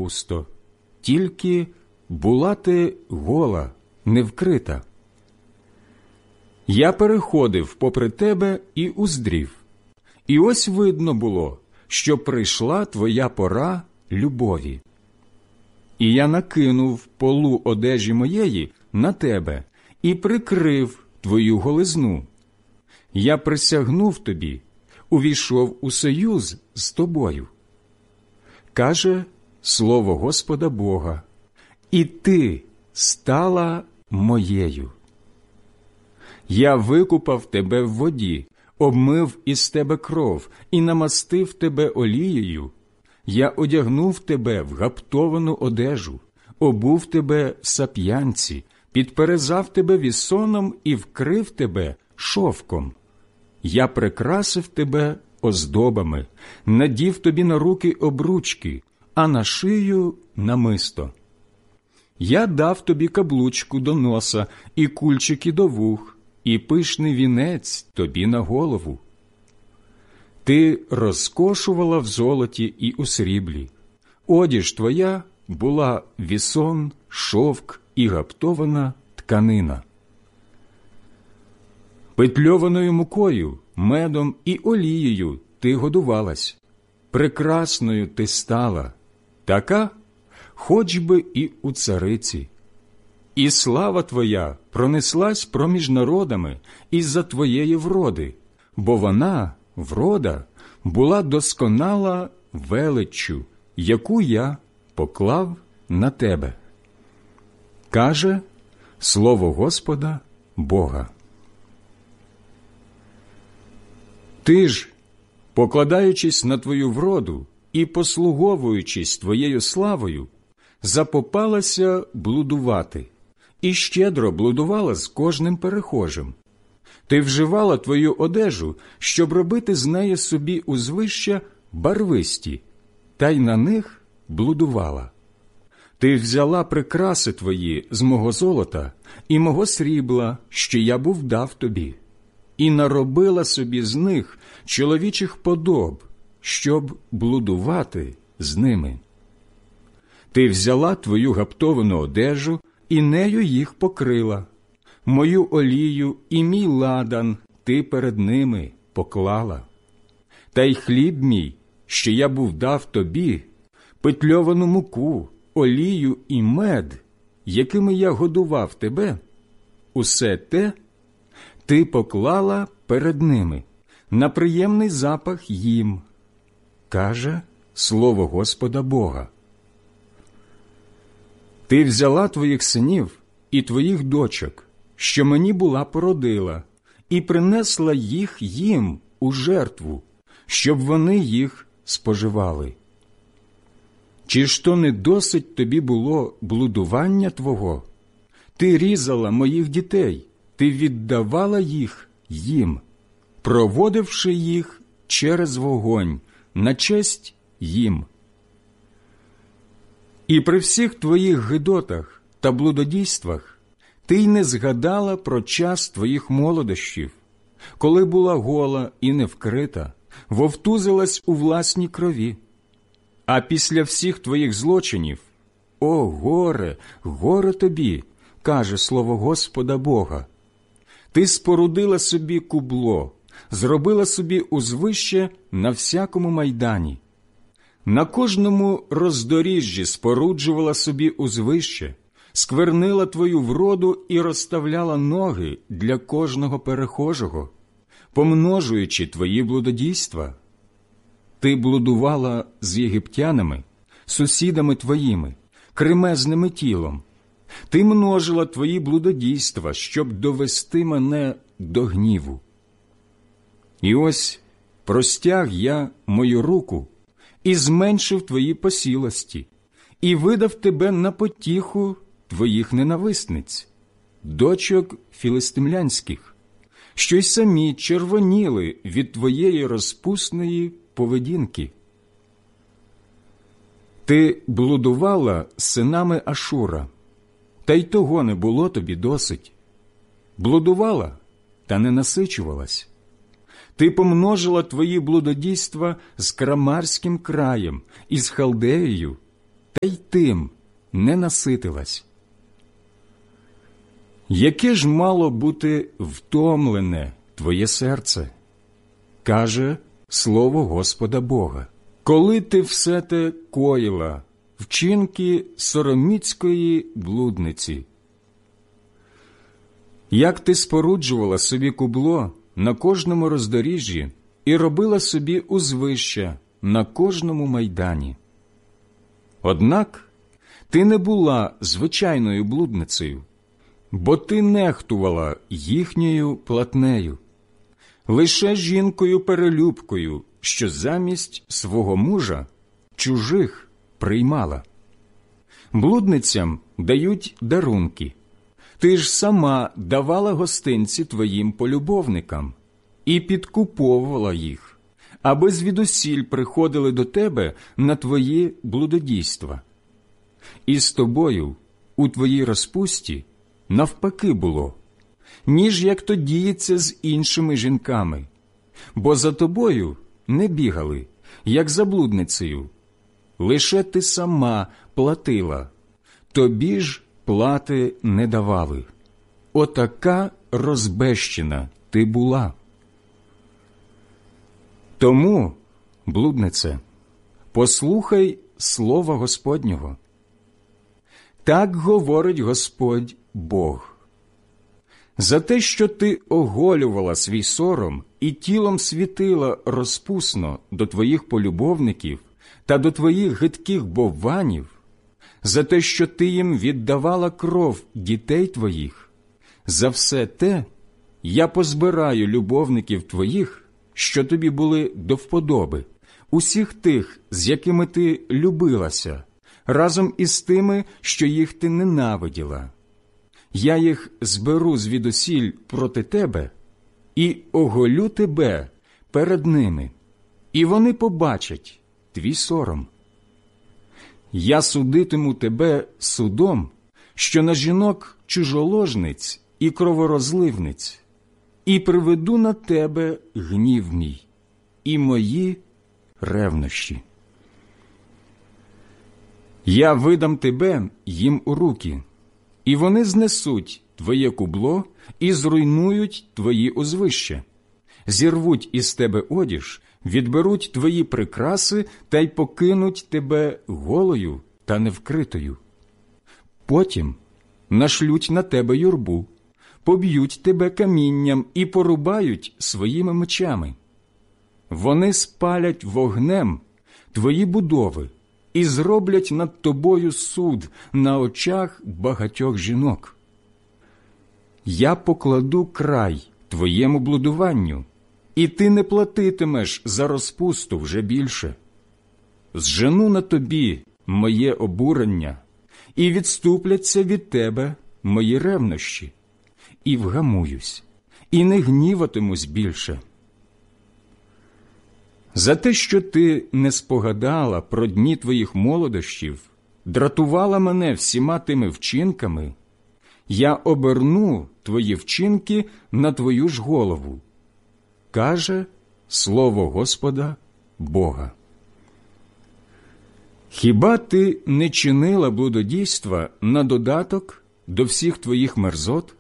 густо, тільки була ти гола, не вкрита. Я переходив попри тебе і уздрів, і ось видно було, що прийшла твоя пора любові. І я накинув полу одежі моєї на тебе і прикрив твою голизну. Я присягнув тобі, увійшов у союз з тобою. Каже слово Господа Бога, і ти стала моєю. Я викупав тебе в воді, обмив із тебе кров і намастив тебе олією. Я одягнув тебе в гаптовану одежу, обув тебе в сап'янці, підперезав тебе вісоном і вкрив тебе шовком. Я прикрасив тебе оздобами, надів тобі на руки обручки, а на шию намисто. Я дав тобі каблучку до носа і кульчики до вух, і пишний вінець тобі на голову. Ти розкошувала в золоті і у сріблі. Одіж твоя була вісон, шовк і гаптована тканина. Петльованою мукою, медом і олією ти годувалась. Прекрасною ти стала, така, хоч би і у цариці. І слава твоя пронеслась проміж народами із-за твоєї вроди, бо вона, врода, була досконала величчю, яку я поклав на тебе. Каже слово Господа Бога. Ти ж, покладаючись на твою вроду і послуговуючись твоєю славою, запопалася блудувати і щедро блудувала з кожним перехожим. Ти вживала твою одежу, щоб робити з неї собі узвища барвисті, та й на них блудувала. Ти взяла прикраси твої з мого золота і мого срібла, що я був дав тобі, і наробила собі з них чоловічих подоб, щоб блудувати з ними. Ти взяла твою гаптовану одежу і нею їх покрила. Мою олію і мій ладан ти перед ними поклала. Та й хліб мій, що я був дав тобі, петльовану муку, олію і мед, якими я годував тебе, усе те ти поклала перед ними на приємний запах їм, каже слово Господа Бога. Ти взяла твоїх синів і твоїх дочок, що мені була породила, і принесла їх їм у жертву, щоб вони їх споживали. Чи ж то не досить тобі було блудування твого? Ти різала моїх дітей, ти віддавала їх їм, проводивши їх через вогонь на честь їм. І при всіх твоїх гидотах та блудодійствах ти й не згадала про час твоїх молодощів, коли була гола і не вкрита, вовтузилась у власній крові. А після всіх твоїх злочинів, о горе, горе тобі, каже слово Господа Бога. Ти спорудила собі кубло, зробила собі узвище на всякому майдані. На кожному роздоріжжі споруджувала собі узвище, сквернила твою вроду і розставляла ноги для кожного перехожого, помножуючи твої блудодійства. Ти блудувала з єгиптянами, сусідами твоїми, кремезними тілом. Ти множила твої блудодійства, щоб довести мене до гніву. І ось простяг я мою руку і зменшив твої посілості, і видав тебе на потіху твоїх ненависниць, дочок філистимлянських, що й самі червоніли від твоєї розпусної поведінки. Ти блудувала з синами Ашура, та й того не було тобі досить. Блудувала, та не насичувалась. Ти помножила твої блудодійства з Крамарським краєм і з Халдеєю, й тим не наситилась. Яке ж мало бути втомлене твоє серце, каже слово Господа Бога, коли ти все те коїла, вчинки сороміцької блудниці. Як ти споруджувала собі кубло на кожному роздоріжжі і робила собі узвища на кожному майдані. Однак ти не була звичайною блудницею, бо ти нехтувала їхньою платнею, лише жінкою-перелюбкою, що замість свого мужа чужих приймала. Блудницям дають дарунки. Ти ж сама давала гостинці твоїм полюбовникам і підкуповувала їх, аби звідусіль приходили до тебе на твої блудодійства. І з тобою у твоїй розпусті навпаки було, ніж як то діється з іншими жінками, бо за тобою не бігали, як за блудницею. Лише ти сама платила, тобі ж плати не давали. Отака розбещена ти була. Тому, блуднице, послухай слова Господнього. Так говорить Господь Бог. За те, що ти оголювала свій сором і тілом світила розпусно до твоїх полюбовників та до твоїх гидких бовванів, за те, що ти їм віддавала кров дітей твоїх, за все те я позбираю любовників твоїх, що тобі були до вподоби, усіх тих, з якими ти любилася, разом із тими, що їх ти ненавиділа. Я їх зберу звідусіль проти тебе і оголю тебе перед ними, і вони побачать твій сором. Я судитиму тебе судом, що на жінок чужоложниць і кроворозливниць, і приведу на тебе гнів мій і мої ревнощі. Я видам тебе їм у руки, і вони знесуть твоє кубло і зруйнують твої узвища, зірвуть із тебе одіж, відберуть твої прикраси та й покинуть тебе голою та невкритою. Потім нашлють на тебе юрбу, поб'ють тебе камінням і порубають своїми мечами. Вони спалять вогнем твої будови і зроблять над тобою суд на очах багатьох жінок. Я покладу край твоєму блудуванню, і ти не платитимеш за розпусту вже більше. Зжену на тобі моє обурення, і відступляться від тебе мої ревнощі, і вгамуюсь, і не гніватимусь більше. За те, що ти не спогадала про дні твоїх молодощів, дратувала мене всіма тими вчинками, я оберну твої вчинки на твою ж голову, каже слово Господа Бога. Хіба ти не чинила блудодійства на додаток до всіх твоїх мерзот?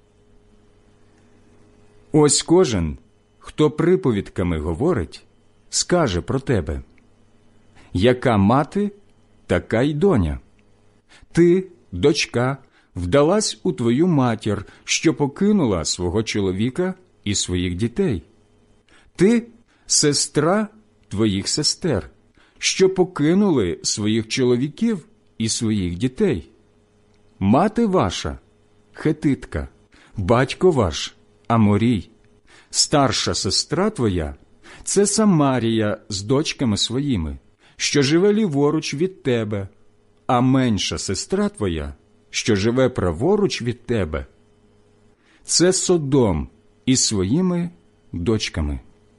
Ось кожен, хто приповідками говорить, скаже про тебе: яка мати, така й доня. Ти, дочка, вдалась у твою матір, що покинула свого чоловіка і своїх дітей. Ти – сестра твоїх сестер, що покинули своїх чоловіків і своїх дітей. Мати ваша – хетитка, батько ваш – Аморій, старша сестра твоя – це Самарія з дочками своїми, що живе ліворуч від тебе, а менша сестра твоя, що живе праворуч від тебе – це Содом із своїми дочками.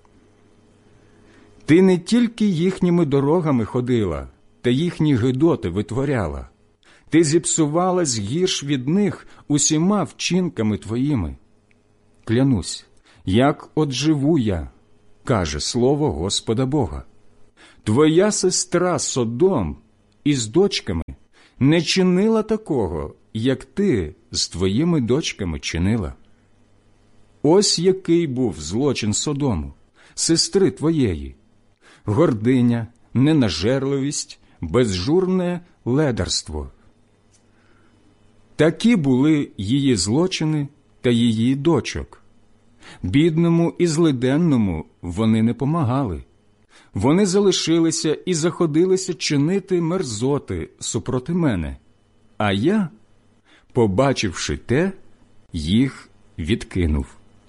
Ти не тільки їхніми дорогами ходила, та їхні гидоти витворяла. Ти зіпсувалась гірш від них усіма вчинками твоїми. Клянусь, як от живу я, каже слово Господа Бога. Твоя сестра Содом із дочками не чинила такого, як ти з твоїми дочками чинила. Ось який був злочин Содому, сестри твоєї: гординя, ненажерливість, безжурне ледарство. Такі були її злочини та її дочок. Бідному і злиденному вони не помагали. Вони залишилися і заходилися чинити мерзоти супроти мене, а я, побачивши те, їх відкинув.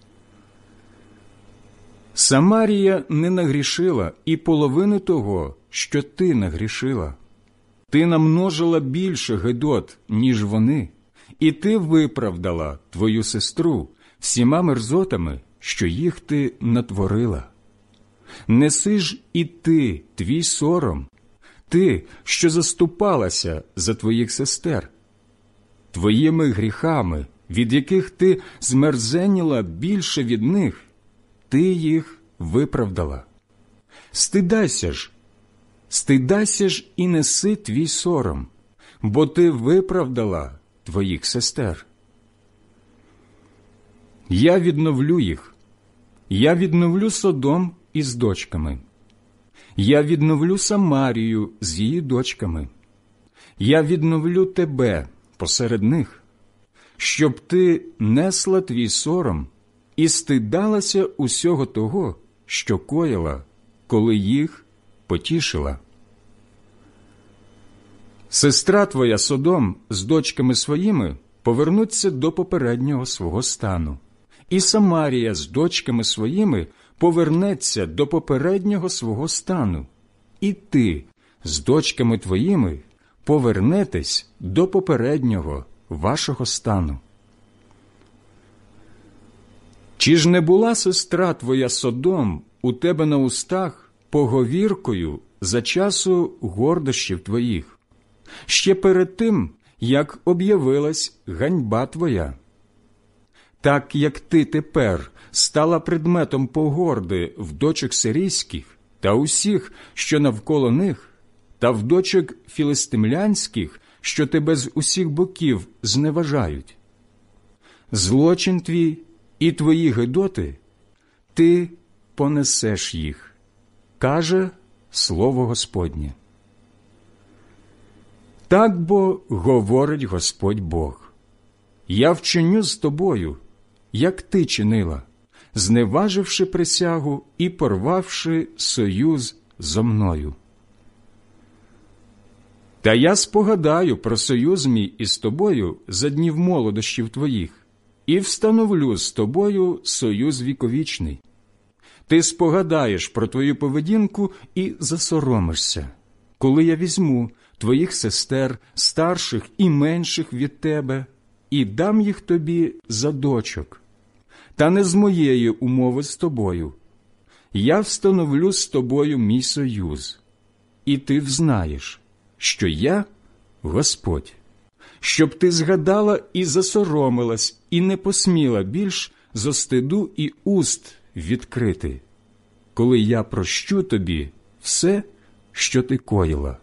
Самарія не нагрішила і половини того, що ти нагрішила. Ти намножила більше гидот, ніж вони, і ти виправдала твою сестру всіма мерзотами, що їх ти натворила. Неси ж і ти твій сором, ти, що заступалася за твоїх сестер. Твоїми гріхами, від яких ти змерзеніла більше від них, ти їх виправдала. Стидайся ж і неси твій сором, бо ти виправдала твоїх сестер. Я відновлю їх, я відновлю Содом із дочками, я відновлю Самарію з її дочками, я відновлю тебе посеред них, щоб ти несла твій сором і стидалася усього того, що коїла, коли їх потішила. Сестра твоя Содом з дочками своїми повернуться до попереднього свого стану, і Самарія з дочками своїми повернеться до попереднього свого стану, і ти з дочками твоїми повернетесь до попереднього вашого стану. Чи ж не була сестра твоя Содом у тебе на устах поговіркою за часу гордощів твоїх, ще перед тим, як об'явилась ганьба твоя? Так, як ти тепер стала предметом погорди в дочок сирійських та усіх, що навколо них, та в дочок філистимлянських, що тебе з усіх боків зневажають. Злочин твій і твої гидоти, ти понесеш їх, каже слово Господнє. Так бо говорить Господь Бог: я вчиню з тобою, як ти чинила, зневаживши присягу і порвавши союз зо мною. Та я спогадаю про союз мій із тобою за днів молодощів твоїх, і встановлю з тобою союз віковічний. Ти спогадаєш про твою поведінку і засоромишся, коли я візьму твоїх сестер, старших і менших від тебе, і дам їх тобі за дочок, та не з моєї умови з тобою. Я встановлю з тобою мій союз, і ти взнаєш, що я Господь, щоб ти згадала і засоромилась, і не посміла більш зо стиду і уст відкрити, коли я прощу тобі все, що ти коїла.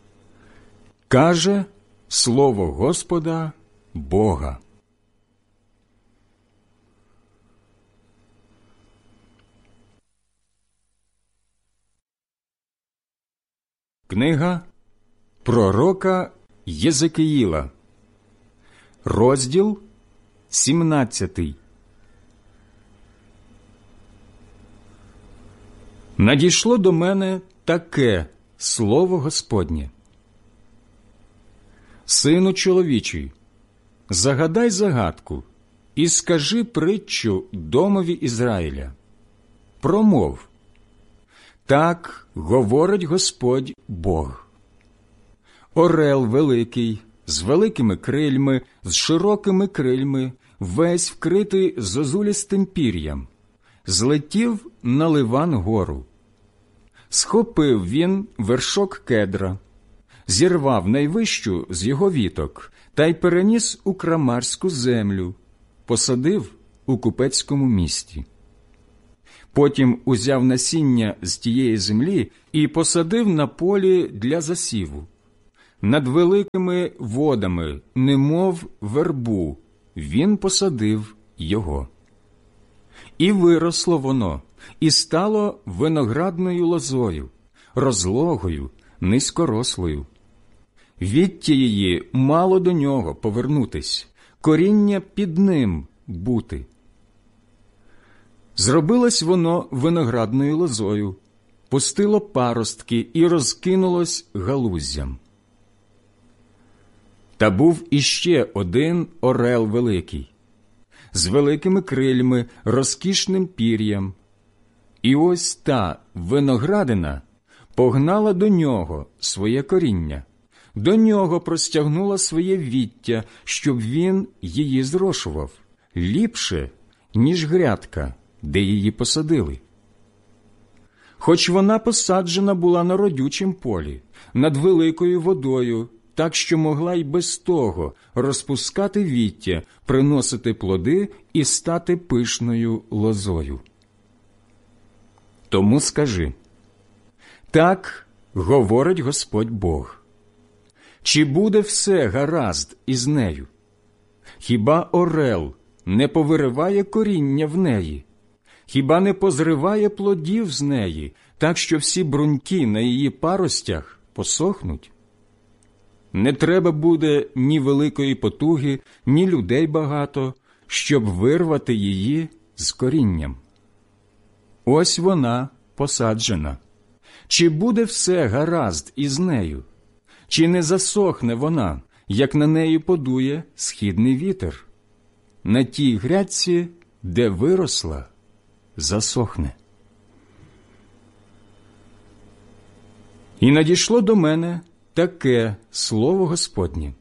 Каже слово Господа Бога. Книга пророка Єзекиїла, розділ 17. Надійшло до мене таке слово Господнє: Сину чоловічий, загадай загадку і скажи притчу домові Ізраїля. Промов: так говорить Господь Бог. Орел великий, з великими крильми, з широкими крильми, весь вкритий зозулістим пір'ям, злетів на Ливан гору. Схопив він вершок кедра, зірвав найвищу з його віток та й переніс у крамарську землю, посадив у купецькому місті. Потім узяв насіння з тієї землі і посадив на полі для засіву. над великими водами, немов вербу, він посадив його. І виросло воно, і стало виноградною лозою, розлогою, низькорослою. Віття її мало до нього повернутись, коріння під ним бути. Зробилось воно виноградною лозою, пустило паростки і розкинулось галуздям. Та був іще один орел великий, з великими крильми, розкішним пір'ям. І ось та виноградина погнала до нього своє коріння, до нього простягнула своє віття, щоб він її зрошував, ліпше, ніж грядка, де її посадили. Хоч вона посаджена була на родючім полі, над великою водою, так що могла й без того розпускати віття, приносити плоди і стати пишною лозою. Тому скажи: так говорить Господь Бог. Чи буде все гаразд із нею? Хіба орел не повириває коріння в неї? Хіба не позриває плодів з неї, так що всі бруньки на її паростях посохнуть? Не треба буде ні великої потуги, ні людей багато, щоб вирвати її з корінням. Ось вона посаджена. Чи буде все гаразд із нею? Чи не засохне вона, як на неї подує східний вітер? На тій грядці, де виросла, засохне. І надійшло до мене таке слово Господнє.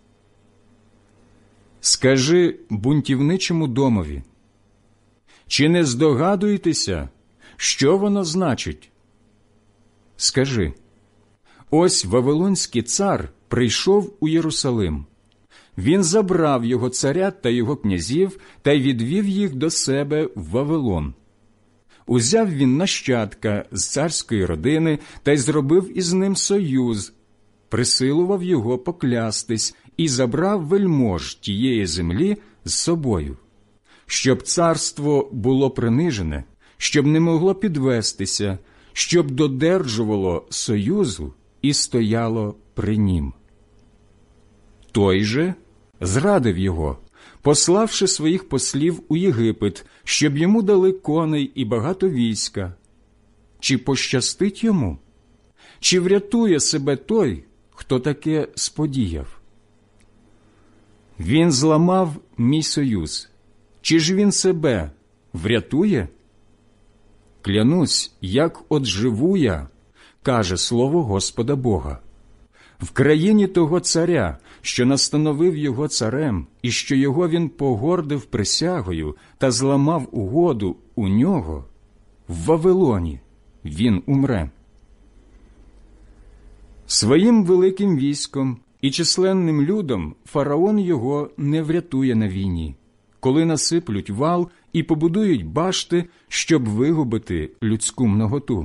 Скажи бунтівничому домові: чи не здогадуєтеся, що воно значить? Скажи: ось Вавилонський цар прийшов у Єрусалим. Він забрав його царя та його князів та й відвів їх до себе в Вавилон. Узяв він нащадка з царської родини та й зробив із ним союз, присилував його поклястись і забрав вельмож тієї землі з собою, щоб царство було принижене, щоб не могло підвестися, щоб додержувало союзу і стояло при нім. Той же зрадив його, пославши своїх послів у Єгипет, щоб йому дали коней і багато війська. Чи пощастить йому? Чи врятує себе той, хто таке сподіяв? Він зламав мій союз. Чи ж він себе врятує? Клянусь, як от живу я, каже слово Господа Бога, в країні того царя, що настановив його царем, і що його він погордив присягою та зламав угоду у нього, в Вавилоні він умре. Своїм великим військом і численним людом фараон його не врятує на війні, коли насиплють вал і побудують башти, щоб вигубити людську многоту.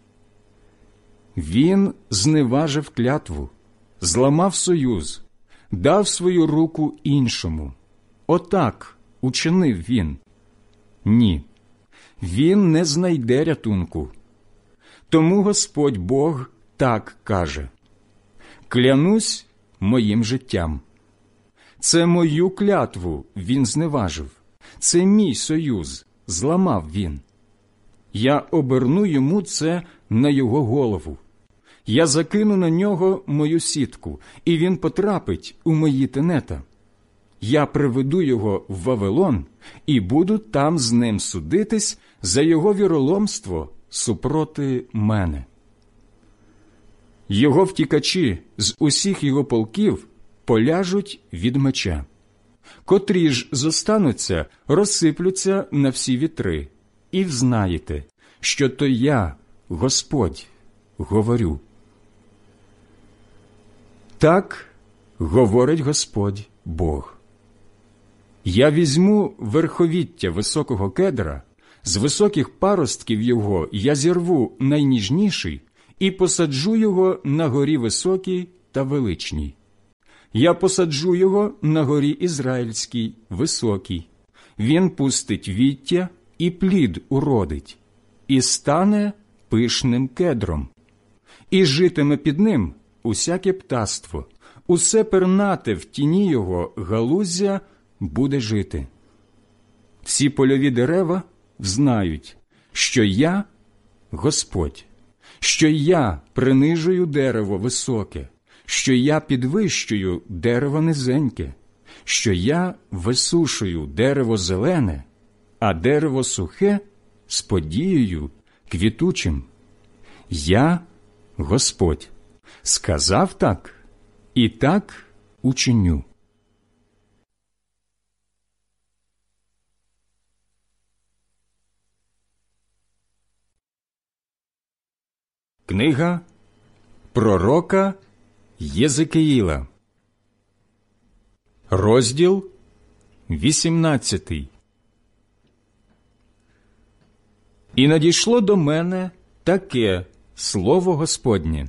Він зневажив клятву, зламав союз, дав свою руку іншому. Отак учинив він. Ні, він не знайде рятунку. Тому Господь Бог так каже: клянусь моїм життям. Це мою клятву він зневажив, це мій союз зламав він. Я оберну йому це на його голову. Я закину на нього мою сітку, і він потрапить у мої тенета. Я приведу його в Вавилон і буду там з ним судитись за його віроломство супроти мене. Його втікачі з усіх його полків поляжуть від меча. Котрі ж зостануться, розсиплються на всі вітри. І взнаєте, що то я, Господь, говорю. Так говорить Господь Бог. Я візьму верховіття високого кедра, з високих паростків його я зірву найніжніший і посаджу його на горі високій та величній. Я посаджу його на горі Ізраїльській, високій. Він пустить віття і плід уродить, і стане пишним кедром. І житиме під ним усяке птаство, усе пернате в тіні його галуздя буде жити. Всі польові дерева знають, що я – Господь, що я принижую дерево високе, що я підвищую дерево низеньке, що я висушую дерево зелене, а дерево сухе з подією квітучим. Я – Господь, сказав так, і так учиню. Книга пророка Єзекіїла, розділ 18. І надійшло до мене таке слово Господнє.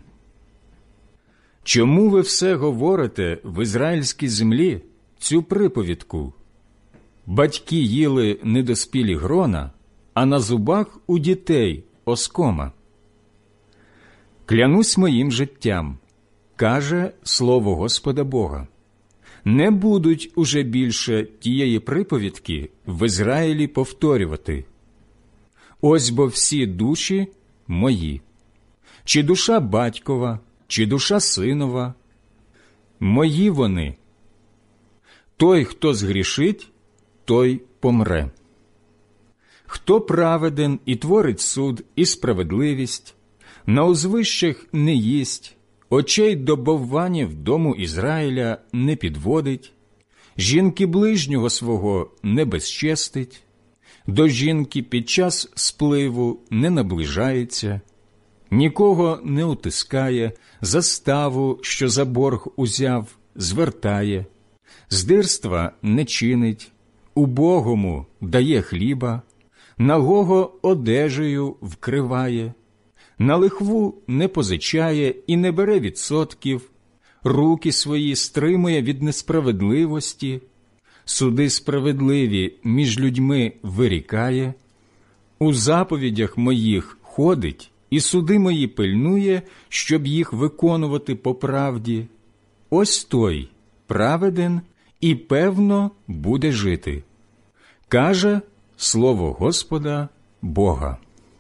Чому ви все говорите в ізраїльській землі цю приповідку? Батьки їли недоспілі грона, а на зубах у дітей оскома. Клянусь моїм життям, каже слово Господа Бога, не будуть уже більше тієї приповідки в Ізраїлі повторювати. Ось бо всі душі мої, чи душа батькова, чи душа синова, мої вони. Той, хто згрішить, той помре. Хто праведен і творить суд і справедливість, на узвищах не їсть, очей до бовванів дому Ізраїля не підводить, жінки ближнього свого не безчестить, до жінки під час спливу не наближається, нікого не утискає, заставу, що за борг узяв, звертає, здирства не чинить, убогому дає хліба, нагого одежею вкриває, на лихву не позичає і не бере відсотків, руки свої стримує від несправедливості, суди справедливі між людьми вирікає, у заповідях моїх ходить і суди мої пильнує, щоб їх виконувати по правді. Ось той праведен і певно буде жити, каже слово Господа Бога.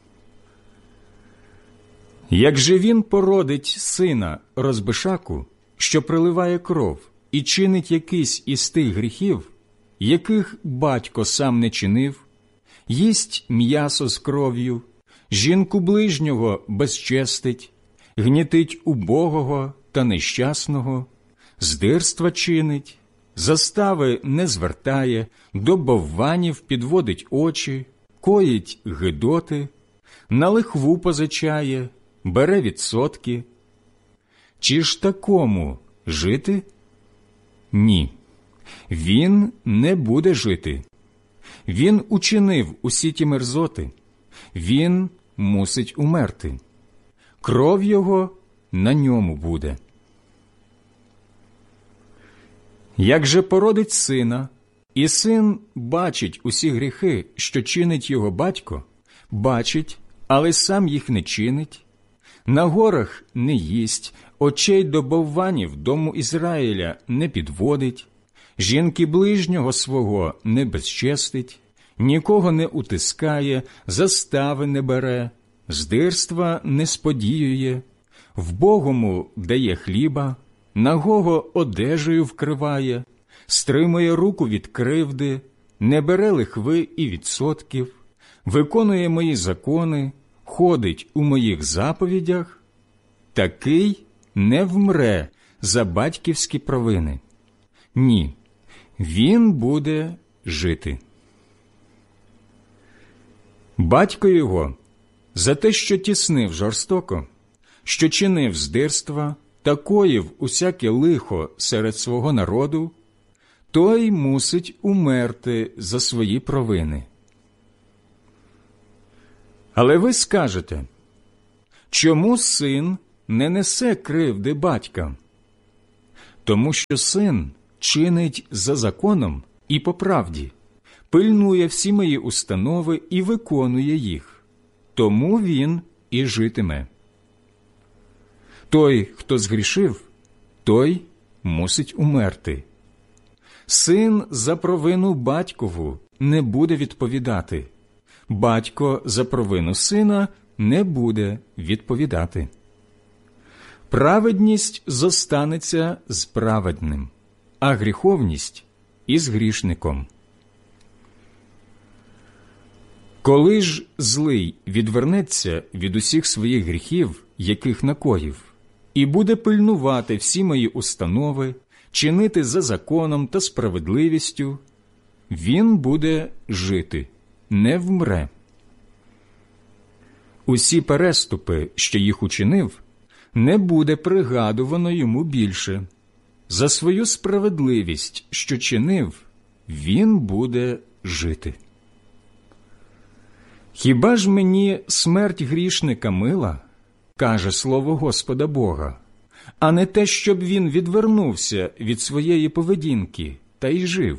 Як же він породить сина розбишаку, що проливає кров, і чинить якийсь із тих гріхів, яких батько сам не чинив, їсть м'ясо з кров'ю, жінку ближнього безчестить, гнітить убогого та нещасного, здирства чинить, застави не звертає, до бовванів підводить очі, коїть гидоти, на лихву позичає, бере відсотки. Чи ж такому жити? Ні, він не буде жити. Він учинив усі ті мерзоти, він мусить умерти. Кров його на ньому буде. Як же породить сина, і син бачить усі гріхи, що чинить його батько, бачить, але сам їх не чинить, на горах не їсть, очей до бовванів дому Ізраїля не підводить, жінки ближнього свого не безчестить, нікого не утискає, застави не бере, здирства не сподіює, вбогому дає хліба, нагого одежею вкриває, стримує руку від кривди, не бере лихви і відсотків, виконує мої закони, ходить у моїх заповідях, такий не вмре за батьківські провини. Ні, він буде жити. Батько його за те, що тіснив жорстоко, що чинив здирства та коїв усяке лихо серед свого народу, той мусить умерти за свої провини. Але ви скажете, чому син не несе кривди батька? тому що син чинить за законом і по правді, пильнує всі мої установи і виконує їх, тому він і житиме. Той, хто згрішив, той мусить умерти. Син за провину батькову не буде відповідати, батько за провину сина не буде відповідати. Праведність зостанеться з праведним, а гріховність – із грішником. Коли ж злий відвернеться від усіх своїх гріхів, яких накоїв, і буде пильнувати всі мої установи, чинити за законом та справедливістю, він буде жити, не вмре. Усі переступи, що їх учинив, не буде пригадувано йому більше. За свою справедливість, що чинив, він буде жити. Хіба ж мені смерть грішника мила, каже слово Господа Бога, а не те, щоб він відвернувся від своєї поведінки та й жив?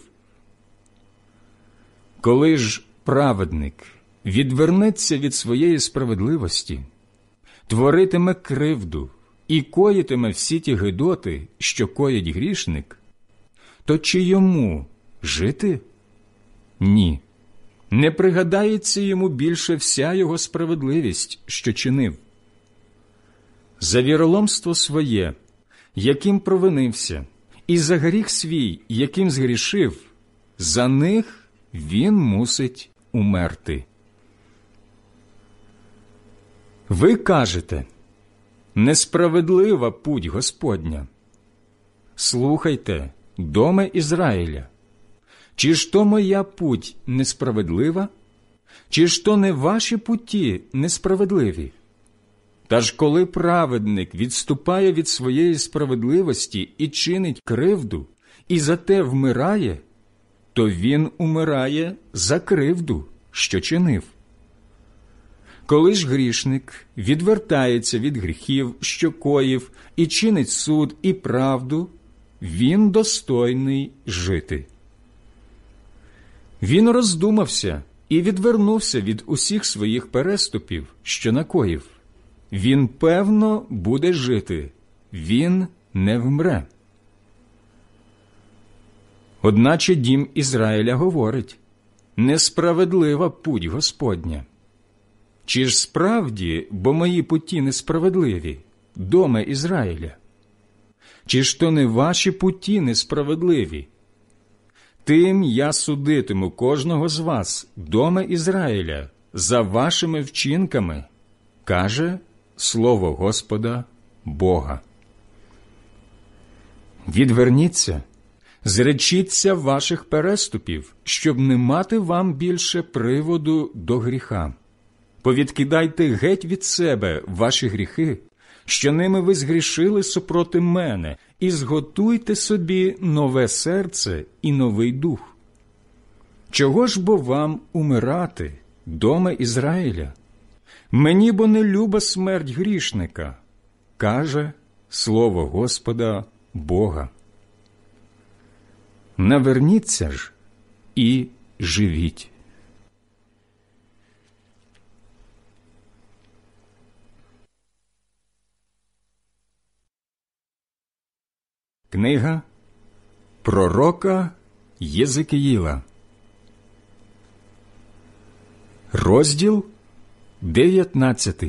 Коли ж праведник відвернеться від своєї справедливості, творитиме кривду і коїтиме всі ті гидоти, що коїть грішник, то чи йому жити? Ні. Не пригадається йому більше вся його справедливість, що чинив. За віроломство своє, яким провинився, і за гріх свій, яким згрішив, за них він мусить умерти. Ви кажете, несправедлива путь Господня. Слухайте, доме Ізраїля, чи ж то моя путь несправедлива? Чи ж то не ваші путі несправедливі? Та ж коли праведник відступає від своєї справедливості і чинить кривду, і за те вмирає, то він умирає за кривду, що чинив. Коли ж грішник відвертається від гріхів, що коїв, і чинить суд і правду, він достойний жити. Він роздумався і відвернувся від усіх своїх переступів, що накоїв. Він, певно, буде жити, він не вмре. Одначе дім Ізраїля говорить, несправедлива путь Господня. Чи ж справді, бо мої путі несправедливі, доме Ізраїля? Чи ж то не ваші путі несправедливі? Тим я судитиму кожного з вас, доме Ізраїля, за вашими вчинками, каже слово Господа Бога. Відверніться, зречіться ваших переступів, щоб не мати вам більше приводу до гріха. Повідкидайте геть від себе ваші гріхи, що ними ви згрішили супроти мене, і зготуйте собі нове серце і новий дух. Чого ж бо вам умирати, доме Ізраїля? Мені бо не люба смерть грішника, каже слово Господа Бога. Наверніться ж і живіть. Книга пророка Єзекіїла, розділ 19.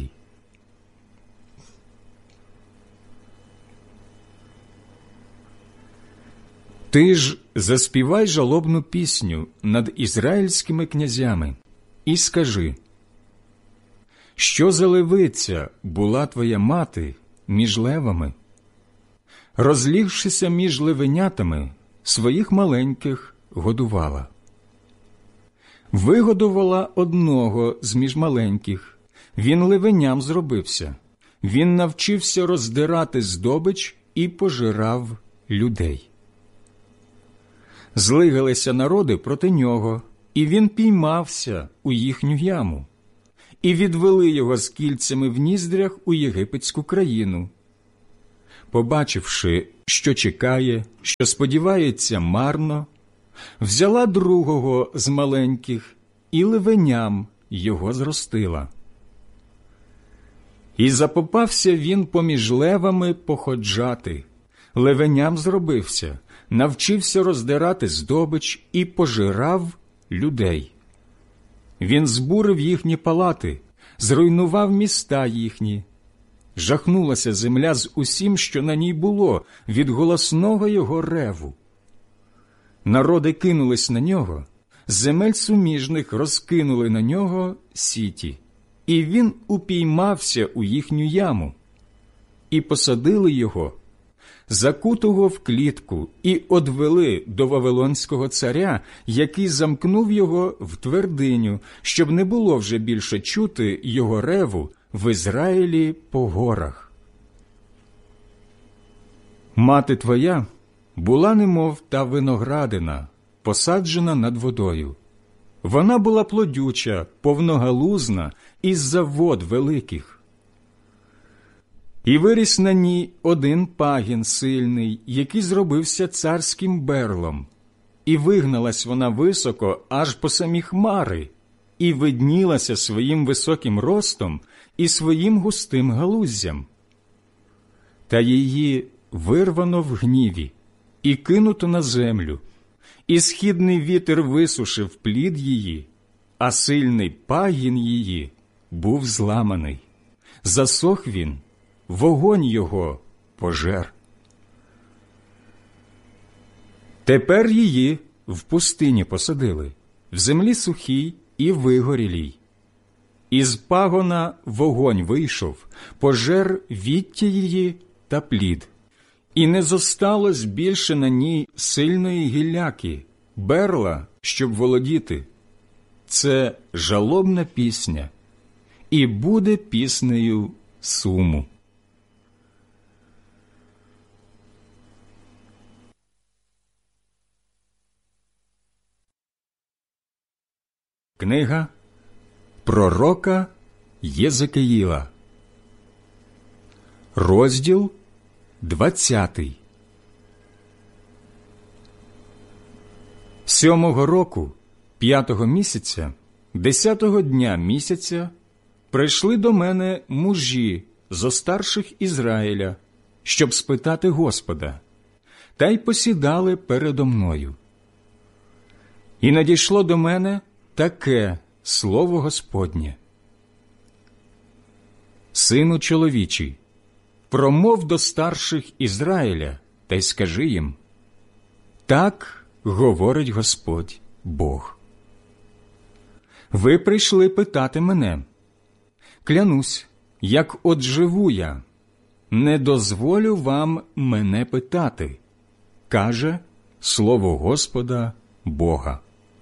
Ти ж заспівай жалобну пісню над ізраїльськими князями і скажи, що за левиця була твоя мати між левами? Розлігшися між левенятами, своїх маленьких годувала. Вигодувала одного з між маленьких, він левеням зробився, він навчився роздирати здобич і пожирав людей. Злигалися народи проти нього, і він піймався у їхню яму, і відвели його з кільцями в ніздрях у єгипетську країну. побачивши, що чекає, що сподівається марно, взяла другого з маленьких і ливеням його зростила. І запопався він поміж левами походжати, левеням зробився, навчився роздирати здобич і пожирав людей. Він збурив їхні палати, зруйнував міста їхні. Жахнулася земля з усім, що на ній було, від голосного його реву. Народи кинулись на нього, з земель суміжних розкинули на нього сіті, і він упіймався у їхню яму. І посадили його, закутого в клітку, і одвели до Вавилонського царя, який замкнув його в твердиню, щоб не було вже більше чути його реву в Ізраїлі по горах. Мати твоя була немов та виноградина, посаджена над водою. Вона була плодюча, повногалузна, із-за вод великих. І виріс на ній один пагін сильний, який зробився царським берлом. І вигналась вона високо аж по самі хмари, і виднілася своїм високим ростом і своїм густим галуздям. Та її вирвано в гніві і кинуто на землю, і східний вітер висушив плід її, а сильний пагін її був зламаний. Засох він, вогонь його пожер. Тепер її в пустині посадили, в землі сухій і вигорілій. Із пагона вогонь вийшов, пожер віття її та плід. І не зосталось більше на ній сильної гілляки, берла, щоб володіти. Це жалобна пісня, і буде піснею суму. Книга пророка Єзекиїла, розділ 20. 7-го року, 5-го місяця, 10-го дня місяця, прийшли до мене мужі зо старших Ізраїля, щоб спитати Господа, та й посідали передо мною. І надійшло до мене таке слово Господнє: Сину чоловічий, промов до старших Ізраїля, та й скажи їм: так говорить Господь Бог. Ви прийшли питати мене. Клянусь, як от живу я, не дозволю вам мене питати, каже слово Господа Бога.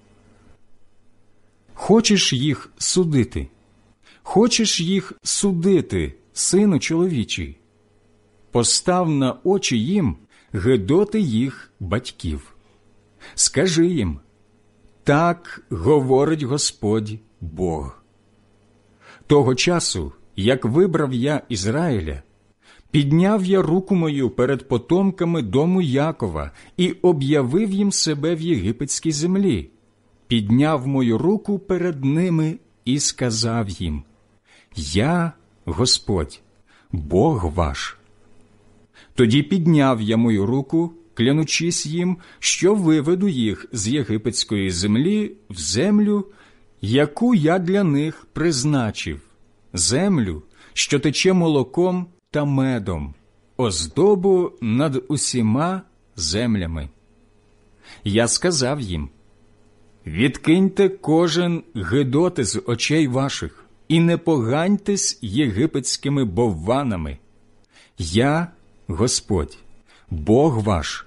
Хочеш їх судити? Хочеш їх судити, сину чоловічий? Постав на очі їм гидоти їх батьків. Скажи їм: так говорить Господь Бог. Того часу, як вибрав я Ізраїля, підняв я руку мою перед потомками дому Якова і об'явив їм себе в єгипетській землі. Підняв мою руку перед ними і сказав їм: я Господь, Бог ваш. Тоді підняв я мою руку, клянучись їм, що виведу їх з єгипетської землі в землю, яку я для них призначив, землю, що тече молоком та медом, оздобу над усіма землями. Я сказав їм: відкиньте кожен гидоти з очей ваших і не поганьтесь єгипетськими бовванами. Я Господь, Бог ваш.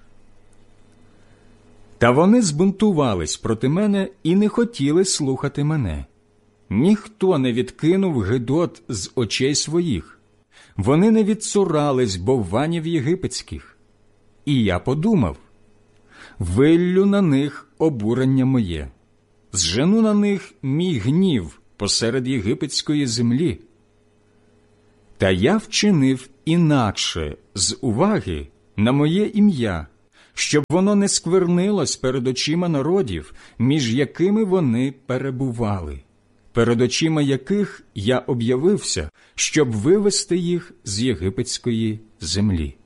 Та вони збунтувались проти мене і не хотіли слухати мене. Ніхто не відкинув гидот з очей своїх. Вони не відцурались бовванів єгипетських. І я подумав: виллю на них обурення моє, зжену на них мій гнів посеред єгипетської землі. Та я вчинив інакше з уваги на моє ім'я, щоб воно не сквернилось перед очима народів, між якими вони перебували, перед очима яких я об'явився, щоб вивести їх з єгипетської землі.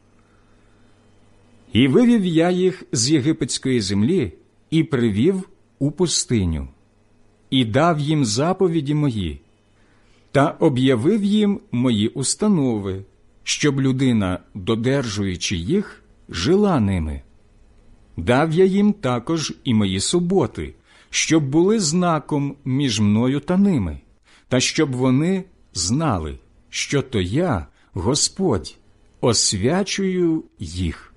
І вивів я їх з єгипетської землі і привів у пустиню, і дав їм заповіді мої, та об'явив їм мої установи, щоб людина, додержуючи їх, жила ними. Дав я їм також і мої суботи, щоб були знаком між мною та ними, та щоб вони знали, що то я, Господь, освячую їх.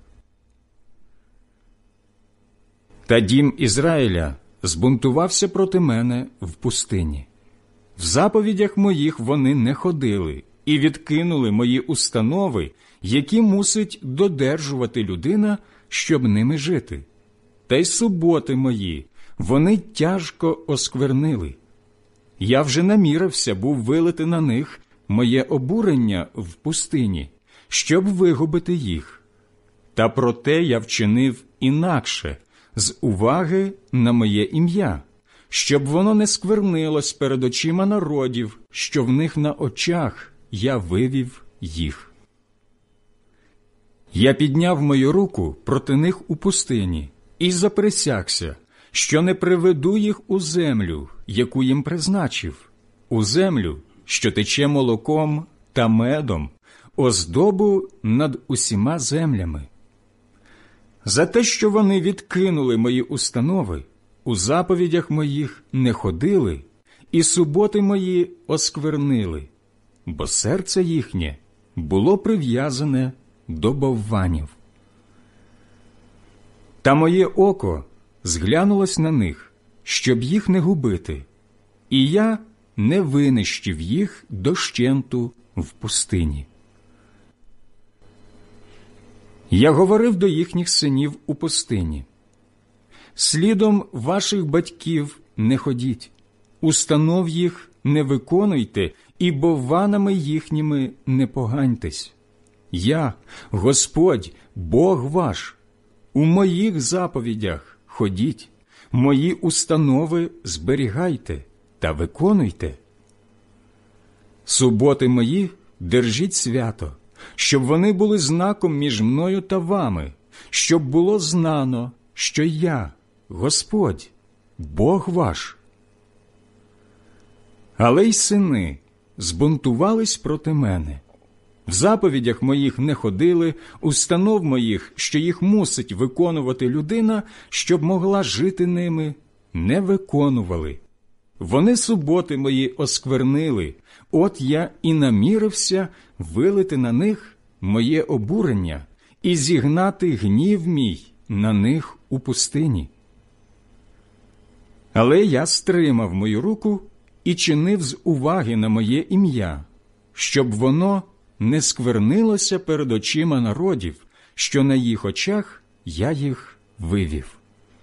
Та дім Ізраїля збунтувався проти мене в пустині. В заповідях моїх вони не ходили і відкинули мої установи, які мусить додержувати людина, щоб ними жити. Та й суботи мої вони тяжко осквернили. Я вже намірився був вилити на них моє обурення в пустині, щоб вигубити їх. Та проте я вчинив інакше, з уваги на моє ім'я, щоб воно не сквернилось перед очима народів, що в них на очах я вивів їх. Я підняв мою руку проти них у пустині і заприсягся, що не приведу їх у землю, яку їм призначив, у землю, що тече молоком та медом, оздобу над усіма землями. За те, що вони відкинули мої установи, у заповідях моїх не ходили, і суботи мої осквернили, бо серце їхнє було прив'язане до бовванів. Та моє око зглянулось на них, щоб їх не губити, і я не винищив їх дощенту в пустині. Я говорив до їхніх синів у пустині: слідом ваших батьків не ходіть, установ їх не виконуйте і бовванами їхніми не поганьтесь. Я, Господь, Бог ваш, у моїх заповідях ходіть, мої установи зберігайте та виконуйте. Суботи мої держіть свято, щоб вони були знаком між мною та вами, щоб було знано, що я, Господь, Бог ваш. Але й сини збунтувались проти мене. В заповідях моїх не ходили, установ моїх, що їх мусить виконувати людина, щоб могла жити ними, не виконували. Вони суботи мої осквернили, от я і намірився вилити на них моє обурення і зігнати гнів мій на них у пустині. Але я стримав мою руку і чинив з уваги на моє ім'я, щоб воно не сквернилося перед очима народів, що на їх очах я їх вивів.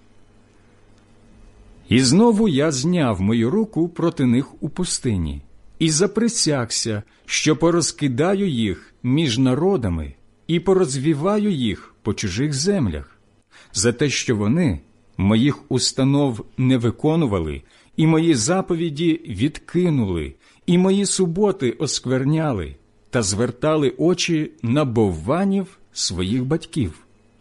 І знову я зняв мою руку проти них у пустині і заприсягся, що порозкидаю їх між народами і порозвіваю їх по чужих землях, за те, що вони моїх установ не виконували, і мої заповіді відкинули, і мої суботи оскверняли, та звертали очі на бовванів своїх батьків.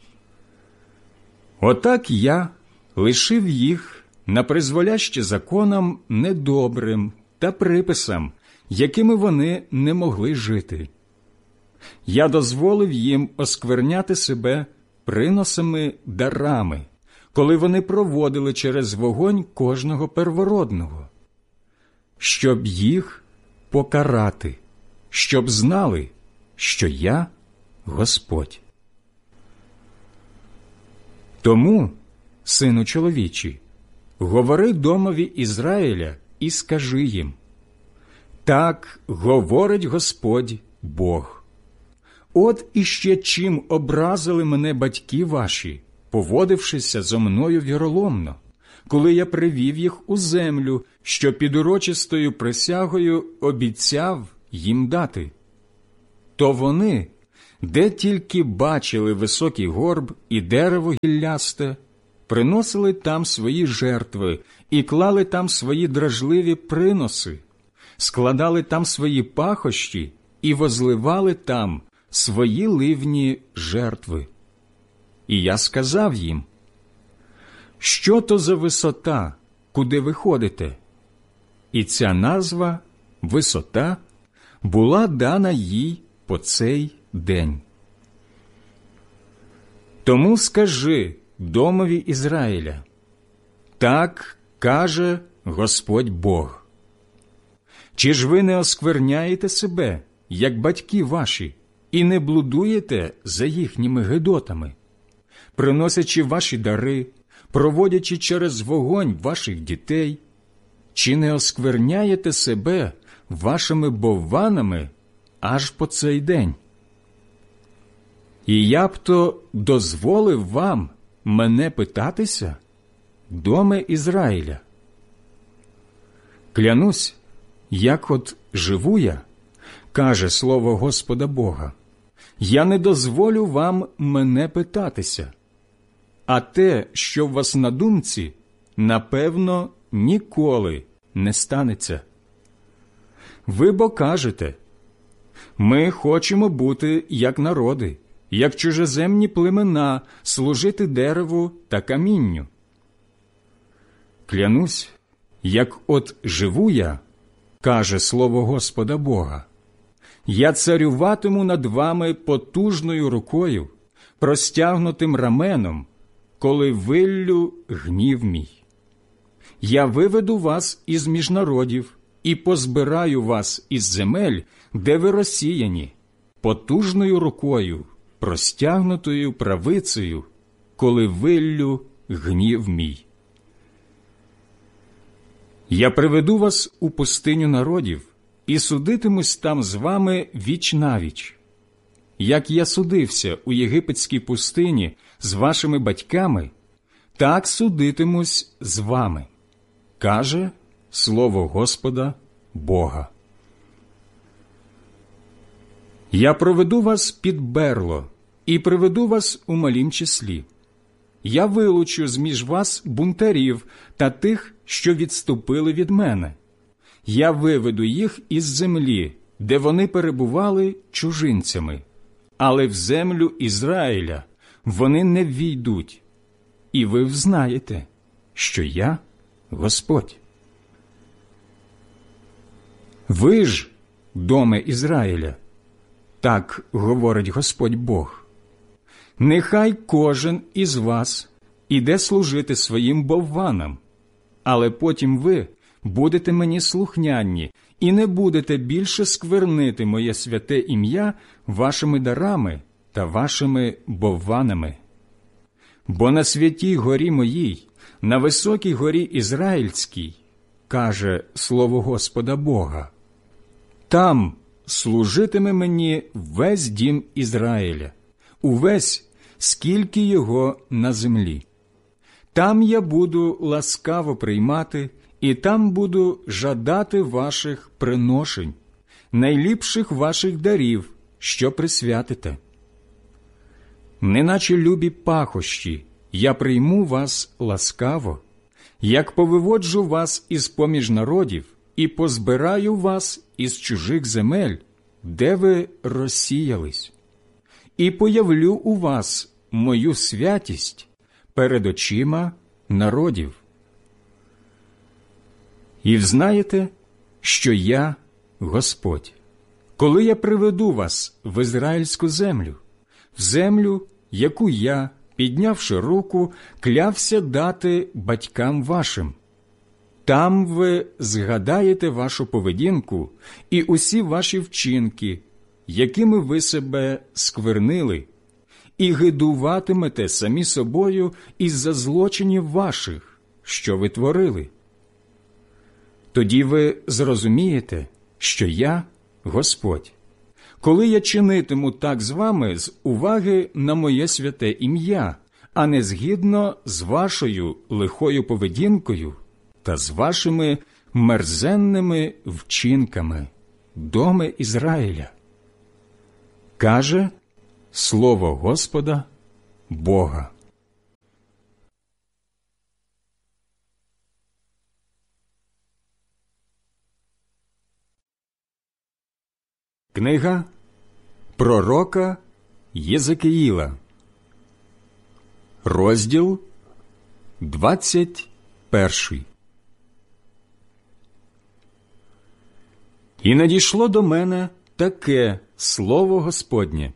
Отак я лишив їх на призволяще законам недобрим та приписам, якими вони не могли жити. Я дозволив їм оскверняти себе приносами дарами, коли вони проводили через вогонь кожного первородного, щоб їх покарати, щоб знали, що я Господь. Тому, сину чоловічий, говори домові Ізраїля і скажи їм: так говорить Господь Бог. От іще чим образили мене батьки ваші, поводившися зо мною віроломно, коли я привів їх у землю, що під урочистою присягою обіцяв їм дати. То вони де тільки бачили високий горб і дерево гіллясте, приносили там свої жертви і клали там свої дражливі приноси, складали там свої пахощі і возливали там свої ливні жертви. І я сказав їм: що то за висота, куди ви ходите? І ця назва «висота» була дана їй по цей день. Тому скажи домові Ізраїля: так каже Господь Бог. Чи ж ви не оскверняєте себе, як батьки ваші, і не блудуєте за їхніми гидотами, приносячи ваші дари, проводячи через вогонь ваших дітей? Чи не оскверняєте себе вашими бовванами аж по цей день? І я б то дозволив вам мене питатися, доме Ізраїля? Клянусь, як от живу я, каже слово Господа Бога, я не дозволю вам мене питатися, а те, що в вас на думці, напевно, ніколи не станеться. Ви бо кажете: ми хочемо бути як народи, як чужеземні племена, служити дереву та камінню. Клянусь, як от живу я, каже слово Господа Бога, я царюватиму над вами потужною рукою, простягнутим раменом, коли виллю гнів мій. Я виведу вас із між народів і позбираю вас із земель, де ви розсіяні, потужною рукою, простягнутою правицею, коли виллю гнів мій. Я приведу вас у пустиню народів і судитимусь там з вами віч-навіч. Як я судився у єгипетській пустині з вашими батьками, так судитимусь з вами, каже слово Господа Бога. Я проведу вас під берло і приведу вас у малім числі. Я вилучу з-між вас бунтарів та тих, що відступили від мене. Я виведу їх із землі, де вони перебували чужинцями, але в землю Ізраїля вони не ввійдуть. І ви взнаєте, що я Господь. Ви ж, доме Ізраїля, так говорить Господь Бог, нехай кожен із вас іде служити своїм бовванам, але потім ви будете мені слухняні і не будете більше сквернити моє святе ім'я вашими дарами та вашими бовванами. Бо на святій горі моїй, на високій горі Ізраїльській, каже слово Господа Бога, там служитиме мені весь дім Ізраїля, увесь, скільки його на землі. Там я буду ласкаво приймати, і там буду жадати ваших приношень, найліпших ваших дарів, що присвятите. Неначе любі пахощі, я прийму вас ласкаво, як повиводжу вас із-поміж народів і позбираю вас із чужих земель, де ви розсіялись, і появлю у вас мою святість перед очима народів. І взнаєте, що я Господь, коли я приведу вас в ізраїльську землю, в землю, яку я, піднявши руку, клявся дати батькам вашим. Там ви згадаєте вашу поведінку і усі ваші вчинки, якими ви себе сквернили, і гидуватимете самі собою із-за злочинів ваших, що ви творили. Тоді ви зрозумієте, що я Господь, коли я чинитиму так з вами з уваги на моє святе ім'я, а не згідно з вашою лихою поведінкою та з вашими мерзенними вчинками, доме Ізраїля, каже слово Господа, Бога. Книга пророка Єзекіїла, розділ 21. І надійшло до мене таке слово Господнє: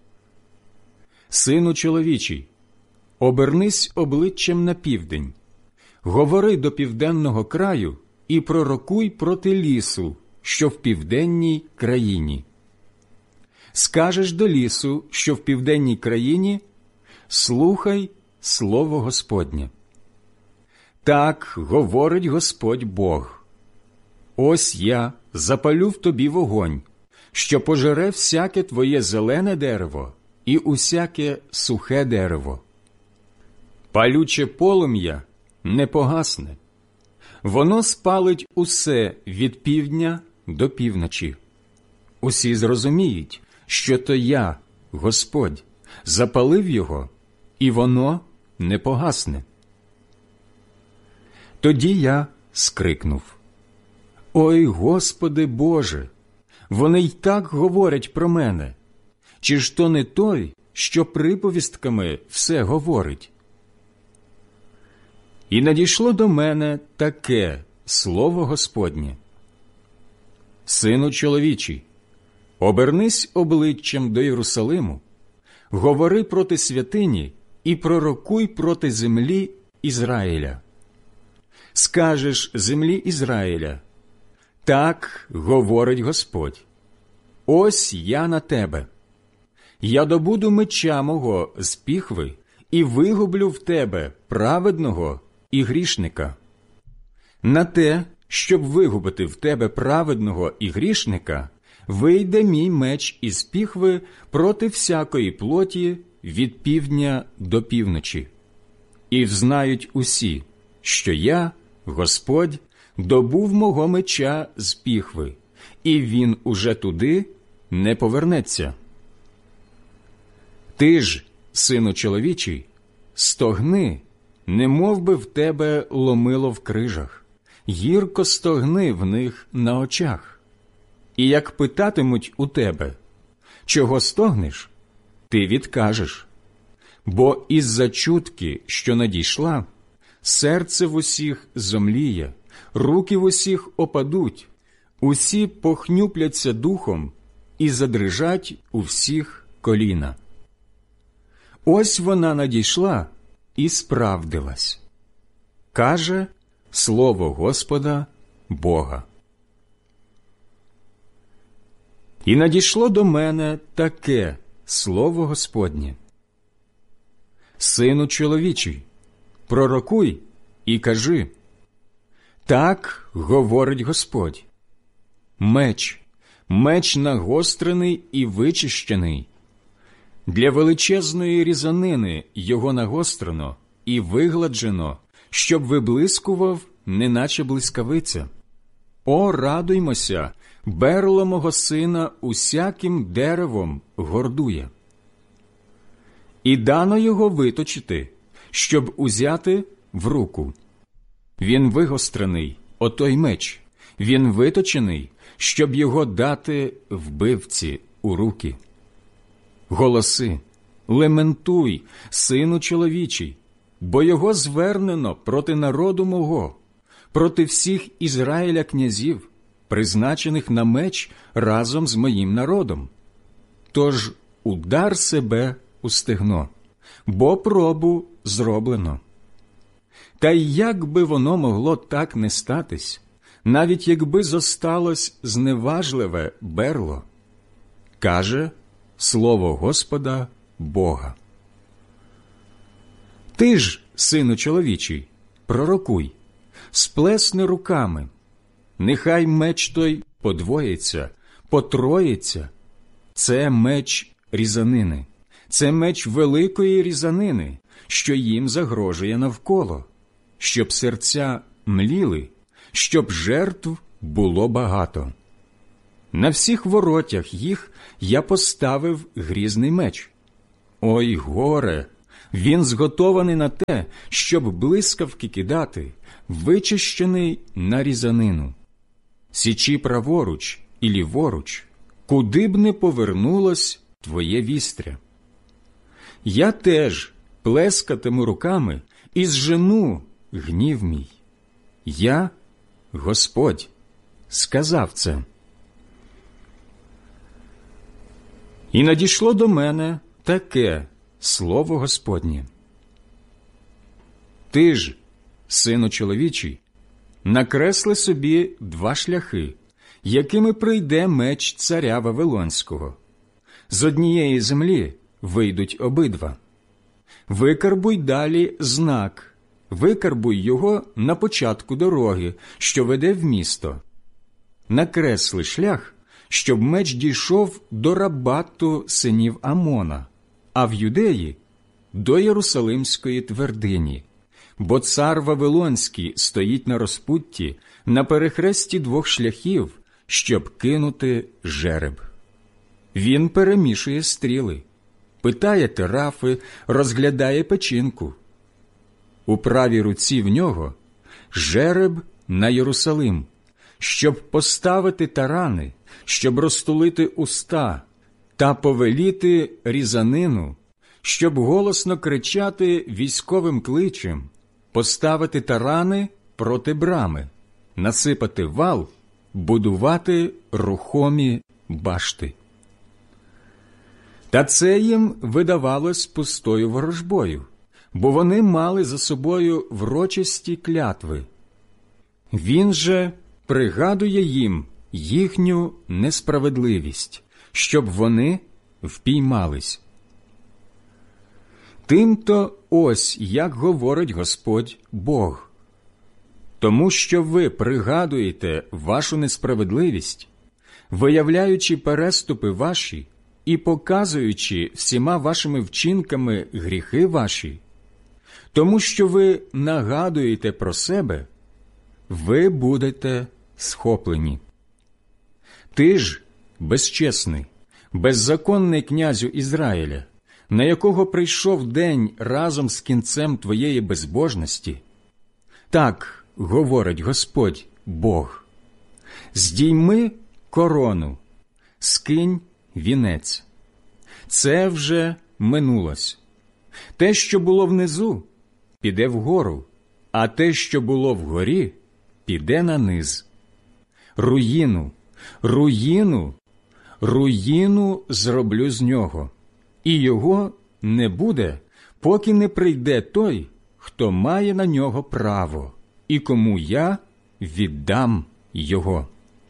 Сину чоловічий, обернись обличчям на південь, говори до південного краю і пророкуй проти лісу, що в південній країні. Скажеш до лісу, що в південній країні, слухай слово Господнє. Так говорить Господь Бог: ось я запалю в тобі вогонь, що пожере всяке твоє зелене дерево і усяке сухе дерево. Палюче полум'я не погасне. Воно спалить усе від півдня до півночі. Усі зрозуміють, що то я, Господь, запалив його, і воно не погасне. Тоді я скрикнув: «Ой, Господи Боже! Вони й так говорять про мене. Чи ж то не той, що приповістками все говорить?» І надійшло до мене таке слово Господнє: Сину чоловічий, обернись обличчям до Єрусалиму, говори проти святині і пророкуй проти землі Ізраїля. Скажеш землі Ізраїля: так говорить Господь, ось я на тебе. Я добуду меча мого з піхви і вигублю в тебе праведного і грішника. На те, щоб вигубити в тебе праведного і грішника, вийде мій меч із піхви проти всякої плоті від півдня до півночі. І взнають усі, що я, Господь, добув мого меча з піхви, і він уже туди не повернеться. Ти ж, сину чоловічий, стогни, немов би в тебе ломило в крижах, гірко стогни в них на очах. І як питатимуть у тебе: чого стогнеш? Ти відкажеш. Бо із-за чутки, що надійшла, серце в усіх зомліє, руки в усіх опадуть, усі похнюпляться духом і задрижать у всіх коліна. Ось вона надійшла і справдилась, каже слово Господа Бога. І надійшло до мене таке слово Господнє: Сину чоловічий, пророкуй і кажи: так говорить Господь, меч нагострений і вичищений. Для величезної різанини його нагострено і вигладжено, щоб виблискував, неначе блискавиця. О, радуймося, берло мого сина усяким деревом гордує. І дано його виточити, щоб узяти в руку. Він вигострений, отой меч, він виточений, щоб його дати вбивці у руки. Голоси, лементуй, сину чоловічий, бо його звернено проти народу мого, проти всіх Ізраїля князів, призначених на меч разом з моїм народом. Тож удар себе у стегно, бо пробу зроблено. Та й як би воно могло так не статись, навіть якби зосталось зневажливе берло, каже слово Господа Бога. Ти ж, сину чоловічий, пророкуй, сплесни руками, нехай меч той подвоїться, потроїться. Це меч різанини, це меч великої різанини, що їм загрожує навколо, щоб серця мліли, щоб жертв було багато. На всіх воротях їх я поставив грізний меч, Ой, горе! Він зготований на те, щоб блискавки кидати, вичищений на різанину. Січі праворуч і ліворуч, куди б не повернулось твоє вістря. Я теж плескатиму руками і зжену гнів мій. Я, Господь, сказав це. І надійшло до мене таке слово Господнє. Ти ж, сину чоловічий, накресли собі 2 шляхи, якими прийде меч царя Вавилонського. З однієї землі вийдуть обидва. Викарбуй далі знак, викарбуй його на початку дороги, що веде в місто. Накресли шлях, щоб меч дійшов до Рабату синів Амона, а в Юдеї – до Єрусалимської твердині. Бо цар Вавилонський стоїть на розпутті, на перехресті 2 шляхів, щоб кинути жереб. Він перемішує стріли, питає терафи, розглядає печінку. У правій руці в нього жереб на Єрусалим, щоб поставити тарани, щоб розтулити уста та повеліти різанину, щоб голосно кричати військовим кличем, поставити тарани проти брами, насипати вал, будувати рухомі башти. Та це їм видавалось пустою ворожбою, бо вони мали за собою врочисті клятви. Він же пригадує їм їхню несправедливість, щоб вони впіймались. Тим-то ось як говорить Господь Бог. Тому що ви пригадуєте вашу несправедливість, виявляючи переступи ваші і показуючи всіма вашими вчинками гріхи ваші, тому що ви нагадуєте про себе, ви будете схоплені. Ти ж, безчесний, беззаконний князю Ізраїля, на якого прийшов день разом з кінцем твоєї безбожності, так говорить Господь Бог: здійми корону, скинь вінець. Це вже минулось. Те, що було внизу, піде вгору, а те, що було вгорі, піде на низ. Руїну, руїну, руїну зроблю з нього, і його не буде, поки не прийде той, хто має на нього право, і кому я віддам його.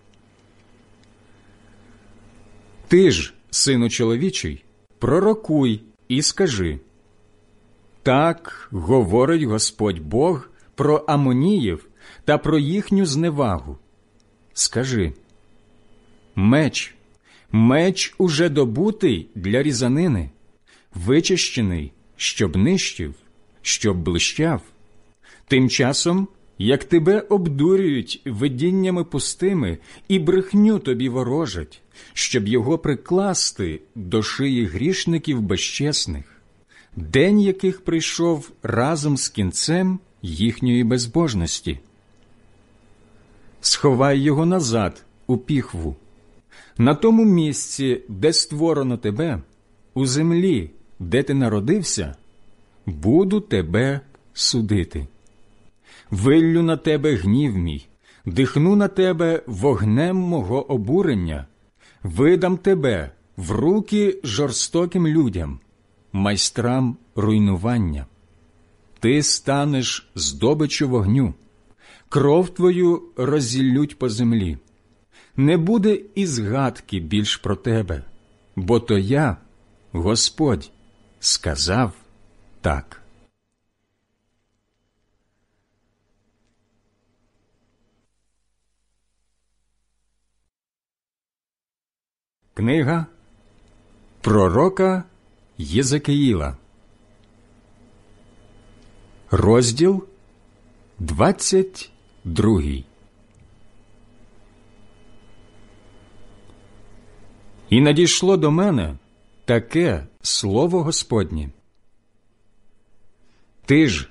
Ти ж, сину чоловічий, пророкуй і скажи: так говорить Господь Бог про Амоніїв та про їхню зневагу. Скажи: меч, меч уже добутий для різанини, вичищений, щоб нищив, щоб блищав. Тим часом, як тебе обдурюють видіннями пустими і брехню тобі ворожать, щоб його прикласти до шиї грішників безчесних, день яких прийшов разом з кінцем їхньої безбожності. Сховай його назад у піхву, на тому місці, де створено тебе, у землі, де ти народився, буду тебе судити. Виллю на тебе гнів мій, дихну на тебе вогнем мого обурення, видам тебе в руки жорстоким людям, майстрам руйнування. Ти станеш здобиччю вогню, кров твою розіллють по землі. Не буде і згадки більш про тебе, бо то я, Господь, сказав так. Книга пророка Єзекіїла, розділ 22. І надійшло до мене таке слово Господнє. Ти ж